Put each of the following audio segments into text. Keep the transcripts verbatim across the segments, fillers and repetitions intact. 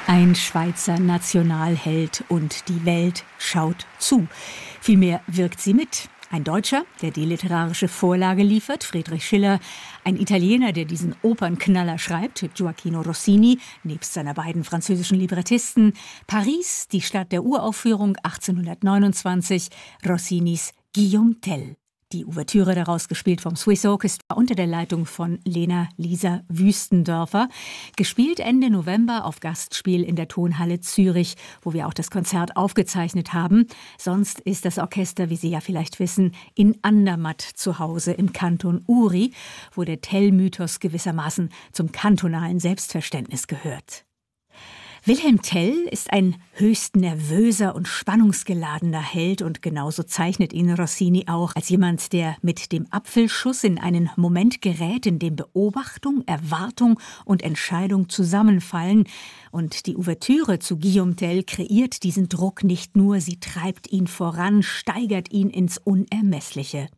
Ein Schweizer Nationalheld und die Welt schaut zu. Vielmehr wirkt sie mit. Ein Deutscher, der die literarische Vorlage liefert, Friedrich Schiller. Ein Italiener, der diesen Opernknaller schreibt, Gioachino Rossini, nebst seiner beiden französischen Librettisten. Paris, die Stadt der Uraufführung achtzehnhundertneunundzwanzig, Rossinis Guillaume Tell. Die Ouvertüre daraus gespielt vom Swiss Orchestra unter der Leitung von Lena Lisa Wüstendörfer. Gespielt Ende November auf Gastspiel in der Tonhalle Zürich, wo wir auch das Konzert aufgezeichnet haben. Sonst ist das Orchester, wie Sie ja vielleicht wissen, in Andermatt zu Hause im Kanton Uri, wo der Tell-Mythos gewissermaßen zum kantonalen Selbstverständnis gehört. Wilhelm Tell ist ein höchst nervöser und spannungsgeladener Held und genauso zeichnet ihn Rossini auch als jemand, der mit dem Apfelschuss in einen Moment gerät, in dem Beobachtung, Erwartung und Entscheidung zusammenfallen. Und die Ouvertüre zu Guillaume Tell kreiert diesen Druck nicht nur, sie treibt ihn voran, steigert ihn ins Unermessliche.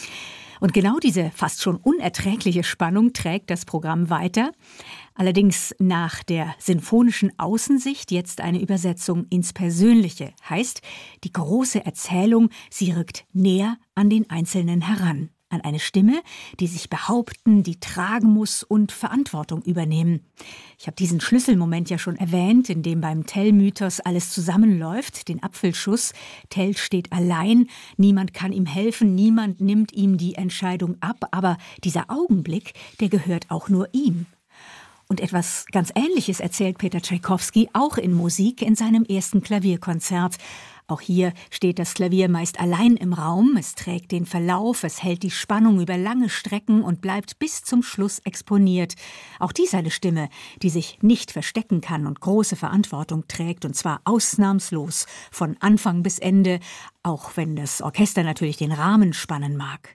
Und genau diese fast schon unerträgliche Spannung trägt das Programm weiter. Allerdings nach der sinfonischen Außensicht jetzt eine Übersetzung ins Persönliche. Heißt, die große Erzählung, sie rückt näher an den Einzelnen heran. An eine Stimme, die sich behaupten, die tragen muss und Verantwortung übernehmen. Ich habe diesen Schlüsselmoment ja schon erwähnt, in dem beim Tell-Mythos alles zusammenläuft, den Apfelschuss. Tell steht allein, niemand kann ihm helfen, niemand nimmt ihm die Entscheidung ab, aber dieser Augenblick, der gehört auch nur ihm. Und etwas ganz Ähnliches erzählt Peter Tschaikowski auch in Musik in seinem ersten Klavierkonzert. Auch hier steht das Klavier meist allein im Raum, es trägt den Verlauf, es hält die Spannung über lange Strecken und bleibt bis zum Schluss exponiert. Auch dies eine Stimme, die sich nicht verstecken kann und große Verantwortung trägt, und zwar ausnahmslos, von Anfang bis Ende, auch wenn das Orchester natürlich den Rahmen spannen mag.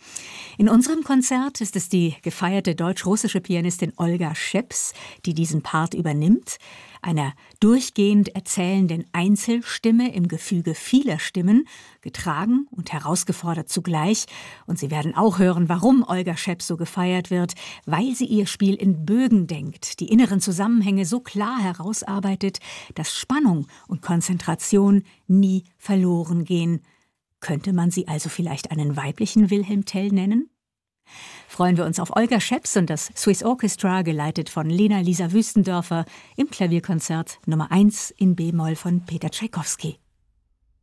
In unserem Konzert ist es die gefeierte deutsch-russische Pianistin Olga Scheps, die diesen Part übernimmt, einer durchgehend erzählenden Einzelstimme im Gefüge vieler Stimmen, getragen und herausgefordert zugleich. Und Sie werden auch hören, warum Olga Scheps so gefeiert wird, weil sie ihr Spiel in Bögen denkt, die inneren Zusammenhänge so klar herausarbeitet, dass Spannung und Konzentration nie verloren gehen. Könnte man sie also vielleicht einen weiblichen Wilhelm Tell nennen? Freuen wir uns auf Olga Scheps und das Swiss Orchestra, geleitet von Lena Lisa Wüstendörfer, im Klavierkonzert Nummer eins in B-Moll von Peter Tschaikowski.